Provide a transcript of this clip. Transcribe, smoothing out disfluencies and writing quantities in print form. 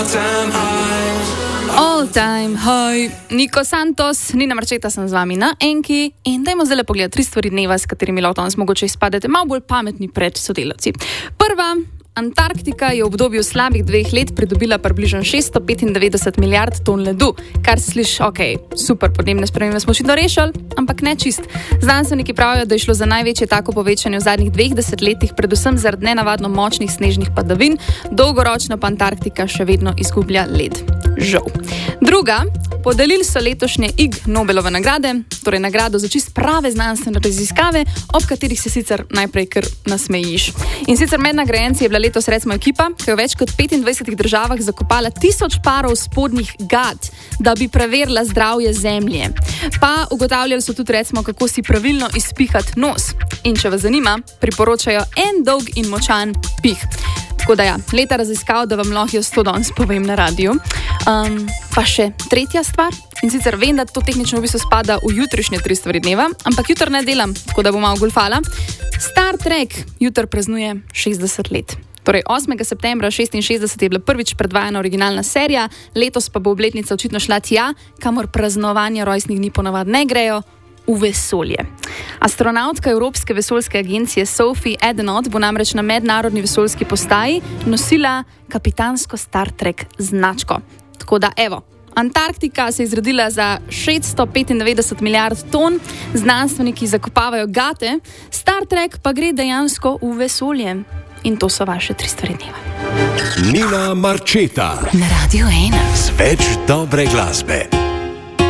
All time high. Niko Santos, Nina Marčeta sem z vami na Enki in dajmo zdaj le pogledati 3 stvari dneva, s katerimi lahko danes mogoče izpadete malo bolj pametni pred sodelavci. Prva, Antarktika je v obdobju slabih 2 let pridobila približno 695 milijard ton ledu, kar se sliši, ok, super, podnebne spremembe smo očitno rešili, ampak ne čist. Znanstveniki pravijo, da je šlo za največje tako povečanje v zadnjih 2 desetletjih, predvsem zaradi nenavadno močnih snežnih padavin, dolgoročno pa Antarktika še vedno izgublja led. Žal. Druga, podelili so letošnje Ig Nobelove nagrade, torej nagrado za čist prave znanstvene raziskave, ob katerih se sicer najprej kar nasmejiš. In sicer med nagrajenci je bila letos recimo ekipa, ki je v več kot 25 državah zakopala 1000 parov spodnjih gat, da bi preverila zdravje zemlje. Pa ugotavljali so tudi recimo, kako si pravilno izpihati nos. In če vas zanima, priporočajo en dolg in močan pih. Tako da ja, leta raziskav, da vam lahko jaz to danes povem na radiju. Pa še tretja stvar, in sicer vem, da to tehnično v bistvu spada v jutrišnje 3 stvari dneva, ampak jutr ne delam, tako da bom malo golfala. Star Trek jutr praznuje 60 let. Torej 8. septembra 1966 je bila prvič predvajana originalna serija, letos pa bo obletnica očitno šla tja, kamor praznovanja rojstnih dni ponavadi ne grejo, v vesolje. Astronautka Evropske vesoljske agencije Sophie Edenot bo namreč na mednarodni vesoljski postaji nosila kapitansko Star Trek značko. Tako da evo, Antarktika se je izrodila za 695 milijard ton, znanstveniki zakopavajo gate, Star Trek pa gre dejansko v vesolje. In to so vaše 3 stvari dneva. Nina Marčeta na Radio 1 z več dobre glasbe.